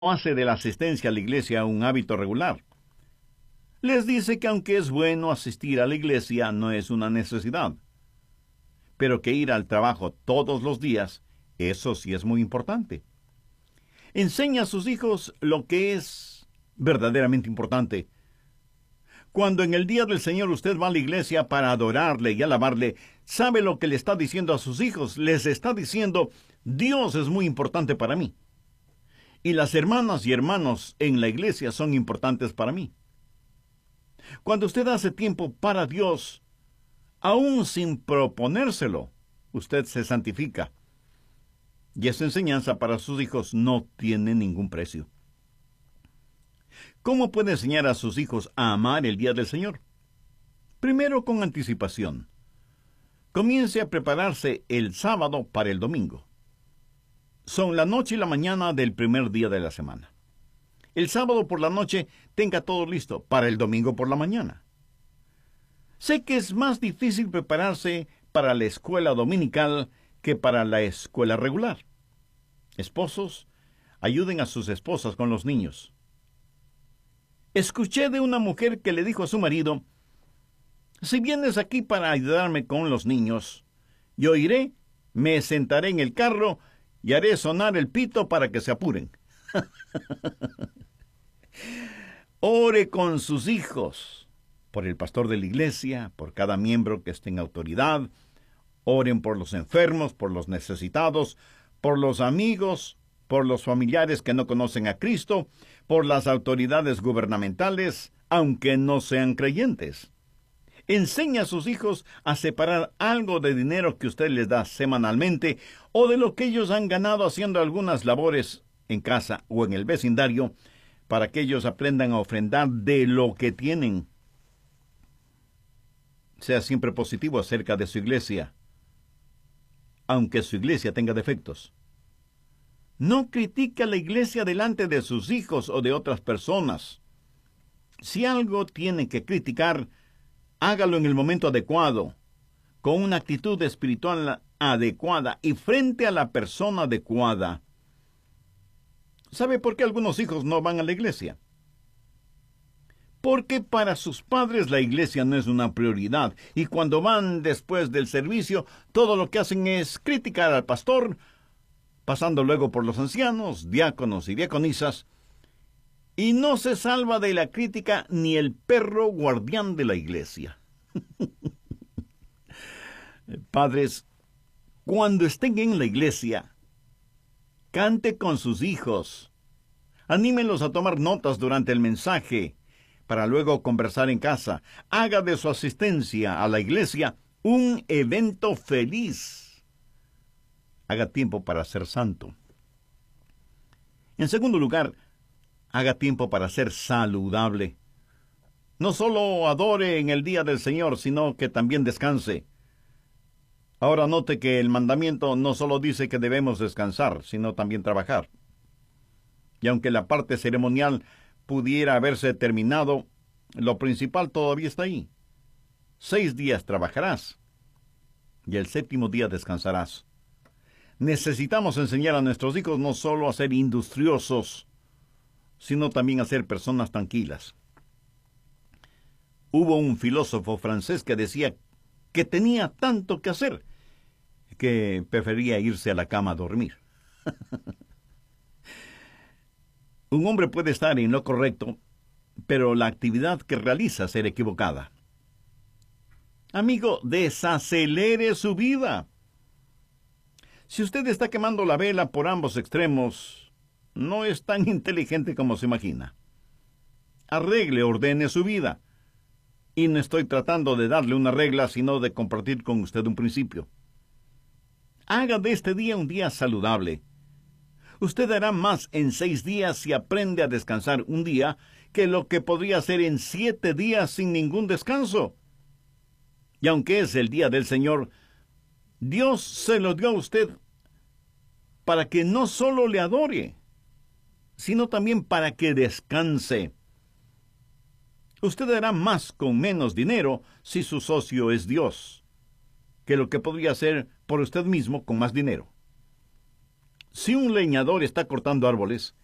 hace de la asistencia a la iglesia un hábito regular. Les dice que aunque es bueno asistir a la iglesia, no es una necesidad. Pero que ir al trabajo todos los días, eso sí es muy importante. Enseña a sus hijos lo que es verdaderamente importante. Cuando en el día del Señor usted va a la iglesia para adorarle y alabarle, ¿sabe lo que le está diciendo a sus hijos? Les está diciendo, Dios es muy importante para mí. Y las hermanas y hermanos en la iglesia son importantes para mí. Cuando usted hace tiempo para Dios, aún sin proponérselo, usted se santifica. Y esa enseñanza para sus hijos no tiene ningún precio. ¿Cómo puede enseñar a sus hijos a amar el día del Señor? Primero, con anticipación. Comience a prepararse el sábado para el domingo. Son la noche y la mañana del primer día de la semana. El sábado por la noche tenga todo listo para el domingo por la mañana. Sé que es más difícil prepararse para la escuela dominical que para la escuela regular. Esposos, ayuden a sus esposas con los niños. Escuché de una mujer que le dijo a su marido, si vienes aquí para ayudarme con los niños, yo iré, me sentaré en el carro y haré sonar el pito para que se apuren. Ore con sus hijos, por el pastor de la iglesia, por cada miembro que esté en autoridad. Oren por los enfermos, por los necesitados, por los amigos, por los familiares que no conocen a Cristo, por las autoridades gubernamentales, aunque no sean creyentes. Enseña a sus hijos a separar algo de dinero que usted les da semanalmente o de lo que ellos han ganado haciendo algunas labores en casa o en el vecindario, para que ellos aprendan a ofrendar de lo que tienen. Sea siempre positivo acerca de su iglesia, aunque su iglesia tenga defectos. No critique a la iglesia delante de sus hijos o de otras personas. Si algo tiene que criticar, hágalo en el momento adecuado, con una actitud espiritual adecuada y frente a la persona adecuada. ¿Sabe por qué algunos hijos no van a la iglesia? Porque para sus padres la iglesia no es una prioridad, y cuando van después del servicio, todo lo que hacen es criticar al pastor, pasando luego por los ancianos, diáconos y diaconisas, y no se salva de la crítica ni el perro guardián de la iglesia. Padres, cuando estén en la iglesia, cante con sus hijos, anímenlos a tomar notas durante el mensaje, para luego conversar en casa. Haga de su asistencia a la iglesia un evento feliz. Haga tiempo para ser santo. En segundo lugar, haga tiempo para ser saludable. No solo adore en el día del Señor, sino que también descanse. Ahora note que el mandamiento no solo dice que debemos descansar, sino también trabajar. Y aunque la parte ceremonial pudiera haberse terminado, lo principal todavía está ahí. 6 días trabajarás y el 7º día descansarás. Necesitamos enseñar a nuestros hijos no solo a ser industriosos, sino también a ser personas tranquilas. Hubo un filósofo francés que decía que tenía tanto que hacer que prefería irse a la cama a dormir. Un hombre puede estar en lo correcto, pero la actividad que realiza ser equivocada. Amigo, desacelere su vida. Si usted está quemando la vela por ambos extremos, no es tan inteligente como se imagina. Arregle, ordene su vida. Y no estoy tratando de darle una regla, sino de compartir con usted un principio. Haga de este día un día saludable. Usted hará más en 6 días si aprende a descansar un día que lo que podría hacer en 7 días sin ningún descanso. Y aunque es el día del Señor, Dios se lo dio a usted para que no solo le adore, sino también para que descanse. Usted hará más con menos dinero si su socio es Dios, que lo que podría hacer por usted mismo con más dinero. Si un leñador está cortando árboles,